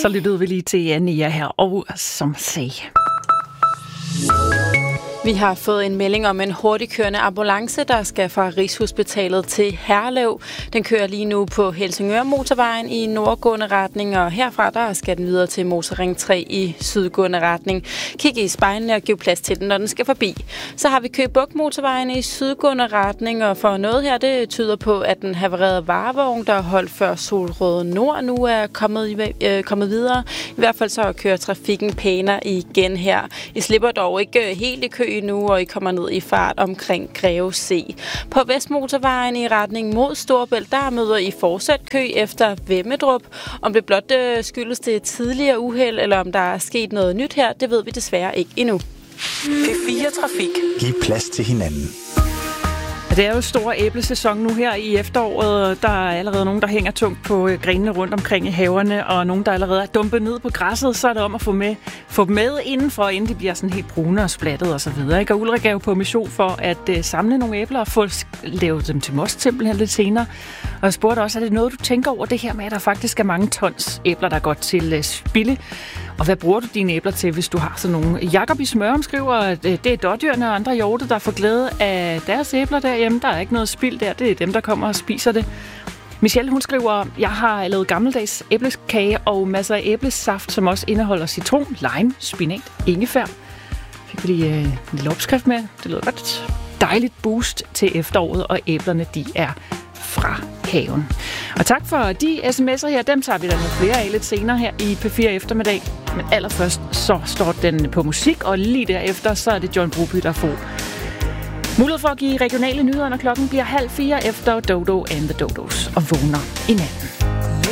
Så lyttede vi lige til Ania her, og som sagde. Vi har fået en melding om en hurtigkørende ambulance, der skal fra Rigshospitalet til Herlev. Den kører lige nu på Helsingør Motorvejen i nordgående retning, og herfra der skal den videre til Motorring 3 i sydgående retning. Kig i spejlene og giv plads til den, når den skal forbi. Så har vi Køge Bugt Motorvejen i sydgående retning, og for noget her, det tyder på, at den havererede varevogn, der holdt før Solrød Nord, nu er kommet videre. I hvert fald så kører trafikken pænere igen her. I slipper dog ikke helt i kø nu, og I kommer ned i fart omkring Greve C. På Vestmotorvejen i retning mod Storebælt, der møder I fortsat kø efter Vemmedrup. Om det blot skyldes det tidligere uheld, eller om der er sket noget nyt her, det ved vi desværre ikke endnu. P4 Trafik. Giv plads til hinanden. Det er jo stor æblesæson nu her i efteråret. Der er allerede nogen, der hænger tungt på grenene rundt omkring i haverne, og nogen, der allerede er dumpet ned på græsset. Så er det om at få dem med indenfor, inden de bliver sådan helt brune og splattet og så videre. Og Ulrik er jo på mission for at samle nogle æbler og få lavet dem til most simpelthen lidt senere. Og jeg spurgte også, er det noget, du tænker over det her med, at der faktisk er mange tons æbler, der går til spilde? Og hvad bruger du dine æbler til, hvis du har sådan nogle? Jakob i Smørum skriver, at det er dårdyrene og andre hjorte, der får glæde af deres æbler derhjemme. Der er ikke noget spild der. Det er dem, der kommer og spiser det. Michelle, hun skriver, jeg har lavet gammeldags æblekage og masser af æblesaft, som også indeholder citron, lime, spinat, ingefær. Fik vi lige en lille opskrift med. Det lyder godt. Dejligt boost til efteråret, og æblerne, de er fra haven. Og tak for de sms'er her. Dem tager vi da nogle flere af lidt senere her i P4 eftermiddag. Men allerførst så står den på musik, og lige derefter så er det John Broby, der får mulighed for at give regionale nyheder, når klokken bliver 3:30 efter Dodo and the Dodos og vågner i nat.